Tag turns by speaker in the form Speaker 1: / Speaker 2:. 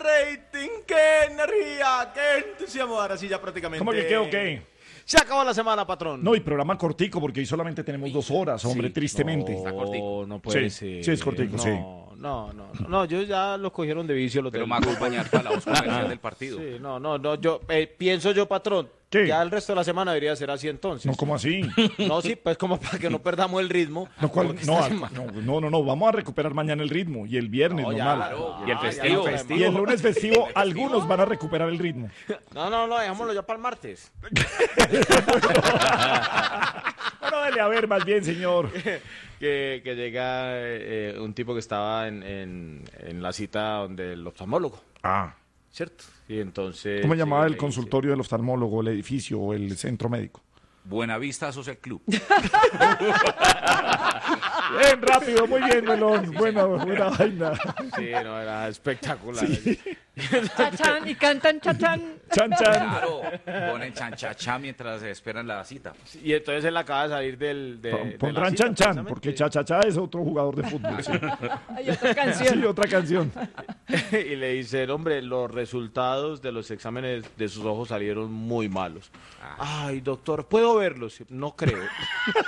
Speaker 1: rating! ¡Qué energía! ¡Qué entusiasmo! Ahora sí, ya prácticamente.
Speaker 2: ¿Cómo que qué o qué?
Speaker 1: Se acabó la semana, patrón.
Speaker 2: No, y programa cortico, porque hoy solamente tenemos 2 horas, hombre,
Speaker 1: Sí,
Speaker 2: tristemente.
Speaker 1: No puede
Speaker 2: Sí,
Speaker 1: ser.
Speaker 2: sí es cortico, sí.
Speaker 1: No, yo ya los cogieron de vicio.
Speaker 3: Pero me va a acompañar para la voz comercial del partido.
Speaker 1: Sí, no, yo pienso yo, patrón.
Speaker 2: ¿Qué?
Speaker 1: Ya el resto de la semana debería ser así entonces.
Speaker 2: No, ¿cómo así?
Speaker 1: No, sí, pues como para que no perdamos el ritmo.
Speaker 2: No,
Speaker 1: porque esta semana-
Speaker 2: no, vamos a recuperar mañana el ritmo y el viernes
Speaker 1: No, ya,
Speaker 2: normal.
Speaker 1: claro.
Speaker 3: Y el
Speaker 1: Ah,
Speaker 3: festivo.
Speaker 1: ya,
Speaker 2: Y el lunes festivo, algunos van a recuperar el ritmo.
Speaker 1: No, dejémoslo ya para el martes.
Speaker 2: Bueno, dale a ver, más bien, señor.
Speaker 1: Que llega un tipo que estaba en la cita donde el oftalmólogo,
Speaker 2: Ah,
Speaker 1: ¿cierto? Y entonces...
Speaker 2: ¿cómo llamaba
Speaker 1: llega y
Speaker 2: el
Speaker 1: le
Speaker 2: consultorio del oftalmólogo, el edificio o el centro médico?
Speaker 3: Buenavista Social Club.
Speaker 2: Bien, rápido, muy bien, Melón. Buena vaina.
Speaker 1: dice- Sí, no, era espectacular.
Speaker 4: Chachán, y cantan chachán.
Speaker 2: Chan, chan.
Speaker 3: Claro, ponen chanchachá mientras esperan la cita.
Speaker 1: Y entonces él acaba de salir de la
Speaker 2: Pondrán
Speaker 1: cita,
Speaker 2: chan, chan,
Speaker 1: precisamente.
Speaker 2: porque cha es otro jugador de fútbol. Sí,
Speaker 4: Hay otra canción.
Speaker 2: sí, otra canción.
Speaker 1: Y le dice, hombre, los resultados de los exámenes de sus ojos salieron muy malos. Ay, doctor, ¿puedo verlos? No creo.